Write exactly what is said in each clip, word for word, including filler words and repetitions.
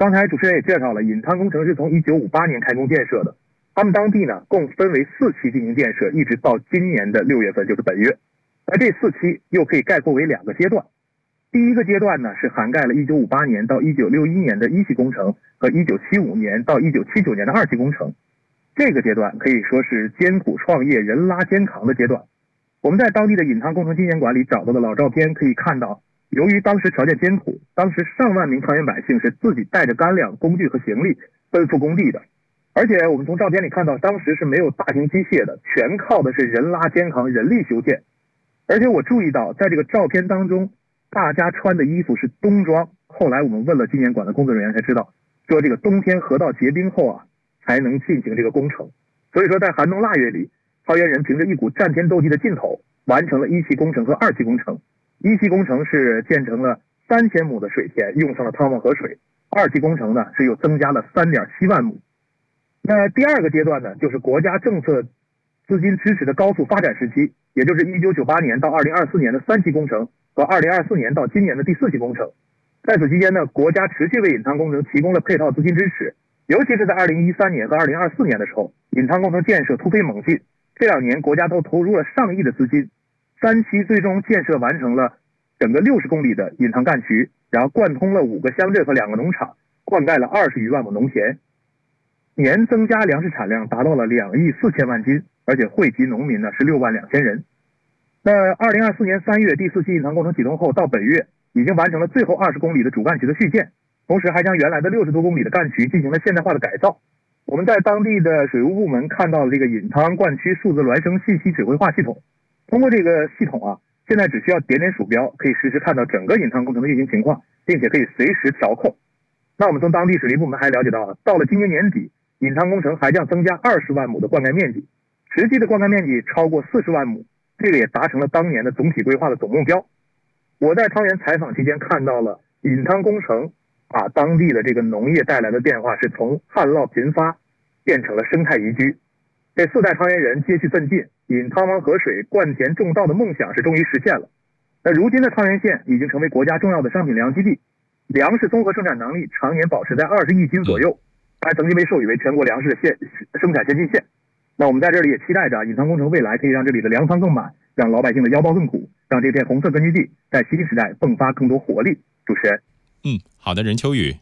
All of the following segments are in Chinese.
刚才主持人也介绍了，引汤工程是从一九五八年开工建设的，他们当地呢共分为四期进行建设，一直到今年的六月份，就是本月。而这四期又可以概括为两个阶段。第一个阶段呢是涵盖了一九五八年到一九六一年的一期工程和一九七五年到一九七九年的二期工程。这个阶段可以说是艰苦创业、人拉肩扛的阶段。我们在当地的引汤工程纪念馆里找到的老照片可以看到，由于当时条件艰苦，当时上万名汤原百姓是自己带着干粮、工具和行李奔赴工地的。而且我们从照片里看到，当时是没有大型机械的，全靠的是人拉肩扛、人力修建。而且我注意到，在这个照片当中，大家穿的衣服是冬装。后来我们问了纪念馆的工作人员才知道，说这个冬天河道结冰后啊，才能进行这个工程。所以说在寒冬腊月里，汤原人凭着一股战天斗地的劲头，完成了一期工程和二期工程。一期工程是建成了三千亩的水田，用上了汤旺河水；二期工程呢是又增加了三点七万亩。那第二个阶段呢，就是国家政策资金支持的高速发展时期，也就是一九九八年到二零二四年的三期工程和二零二四年到今年的第四期工程。在此期间呢，国家持续为引汤工程提供了配套资金支持，尤其是在二零一三年和二零二四年的时候，引汤工程建设突飞猛进，这两年国家都投入了上亿的资金。三期最终建设完成了整个六十公里的引汤干渠，然后贯通了五个乡镇和两个农场，灌溉了二十余万亩农田，年增加粮食产量达到了两亿四千万斤，而且惠及农民呢是六万两千人。那二零二四年三月第四期引汤工程启动后，到本月已经完成了最后二十公里的主干渠的续建，同时还将原来的六十多公里的干渠进行了现代化的改造。我们在当地的水务部门看到了这个引汤灌区数字孪生信息指挥化系统。通过这个系统啊，现在只需要点点鼠标，可以实时看到整个引汤工程的运行情况，并且可以随时调控。那我们从当地水利部门还了解到啊，到了今年年底，引汤工程还将增加二十万亩的灌溉面积，实际的灌溉面积超过四十万亩，这个也达成了当年的总体规划的总目标。我在汤原采访期间看到了引汤工程把当地的这个农业带来的变化是从旱涝频发变成了生态宜居。这四代汤原人接续奋进，引汤王河水灌田种稻的梦想是终于实现了。那如今的汤原县已经成为国家重要的商品粮基地，粮食综合生产能力常年保持在二十亿斤左右，还曾经被授予为全国粮食的县生产先进县。那我们在这里也期待着引汤工程未来可以让这里的粮仓更满，让老百姓的腰包更鼓，让这片红色根据地在新时代迸发更多活力。主持人， 嗯，好的，任秋雨。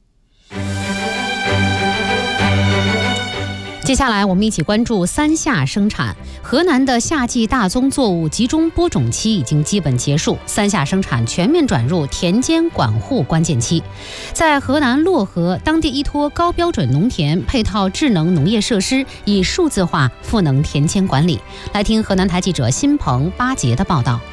接下来我们一起关注三夏生产。河南的夏季大宗作物集中播种期已经基本结束，三夏生产全面转入田间管护关键期。在河南漯河，当地依托高标准农田配套智能农业设施，以数字化赋能田间管理。来听河南台记者辛鹏、巴杰的报道。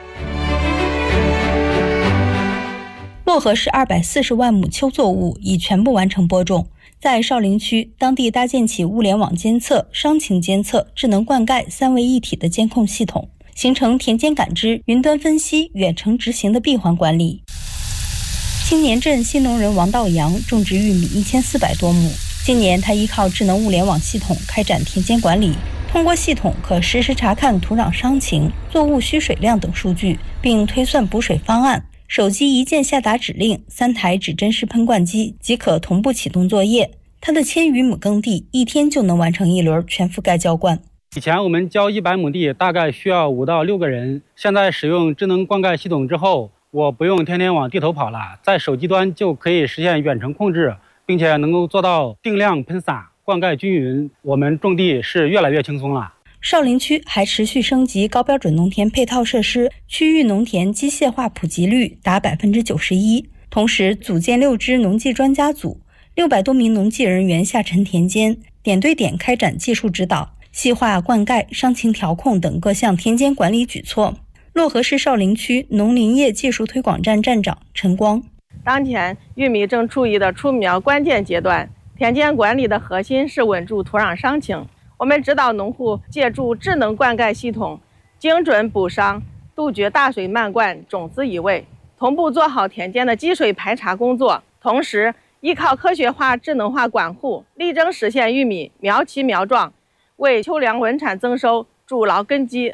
漯河市二百四十万亩秋作物已全部完成播种。在少陵区，当地搭建起物联网监测、伤情监测、智能灌溉三位一体的监控系统，形成田间感知、云端分析、远程执行的闭环管理。青年镇新农人王道阳种植玉米一千四百多亩，今年他依靠智能物联网系统开展田间管理，通过系统可实时查看土壤伤情、作物需水量等数据，并推算补水方案。手机一键下达指令，三台指针式喷灌机即可同步启动作业。它的千余亩耕地一天就能完成一轮全覆盖浇灌。 以前我们浇一百亩地大概需要五到六个人，现在使用智能灌溉系统之后，我不用天天往地头跑了，在手机端就可以实现远程控制，并且能够做到定量喷洒、灌溉均匀，我们种地是越来越轻松了。 少陵区还持续升级高标准农田配套设施，区域农田机械化普及率达百分之九十一。同时，组建六支农技专家组，六百多名农技人员下沉田间，点对点开展技术指导，细化灌溉、伤情调控等各项田间管理举措。漯河市少陵区农林业技术推广站站长陈光： 当前玉米正处于的出苗关键阶段，田间管理的核心是稳住土壤伤情。我们指导农户借助智能灌溉系统，精准补伤，杜绝大水漫灌、种子移位，同步做好田间的积水排查工作。同时，依靠科学化、智能化管护，力争实现玉米苗齐苗壮，为秋粮稳产增收筑牢根基。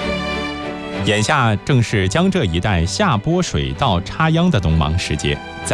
眼下正是江浙一带下播水稻插秧的冬忙时节。